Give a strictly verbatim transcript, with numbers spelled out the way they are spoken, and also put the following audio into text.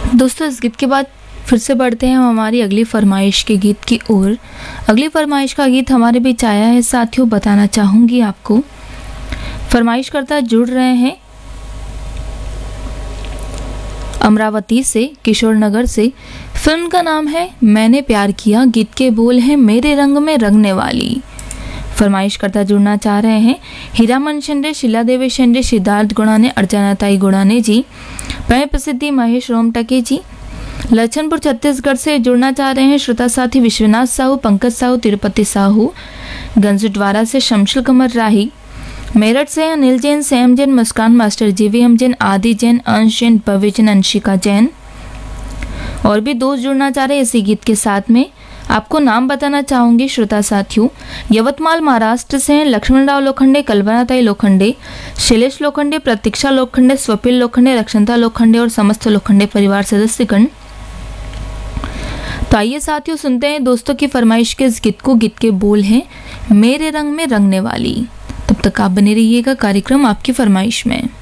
दोस्तों, इस गीत के बाद फिर से बढ़ते हैं हम हमारी अगली फरमाइश के गीत की ओर। अगली फरमाइश का गीत हमारे बीच आया है साथियों, बताना चाहूँगी आपको। फरमाइश करता जुड़ रहे हैं अमरावती से, किशोर नगर से। फिल्म का नाम है मैंने प्यार किया, गीत के बोल हैं मेरे रंग में रंगने वाली। फरमाइश करता जुड़ना चाह रहे हैं हीरामन शिंदे, शीला देवी शिंदे, सिद्धार्थ गुणाने, अर्चनाताई गुणाने जी, प्रेम प्रसिद्धि महेश रोमटके जी। लखनपुर छत्तीसगढ़ से जुड़ना चाह रहे हैं श्रोता साथी विश्वनाथ साहू, पंकज साहू, तिरुपति साहू। गंजद्वारा से शमशुल कमर राही। मेरठ से अनिल जैन, सैम जैन, मुस्कान मास्टर, जीवीएम जैन, आदि जैन, अंश जैन, भव्य जैन, अंशिका जैन। और भी दोस्त जुड़ना चाह रहे हैं इसी गीत के साथ में। आपको नाम बताना चाहूंगी श्रोता साथियों। यवतमाल महाराष्ट्र से हैं लक्ष्मणराव लोखंडे, कल्पनाताई लोखंडे, शैलेश लोखंडे, प्रतीक्षा लोखंडे, स्वपिल लोखंडे, रक्षंता लोखंडे और समस्त लोखंडे परिवार सदस्यगण। तो आइए साथियों, सुनते हैं दोस्तों की फरमाइश के इस गीत को। गीत के बोल हैं मेरे रंग में रंगने वाली। तब तक आप बने रहिएगा कार्यक्रम आपकी फरमाइश में।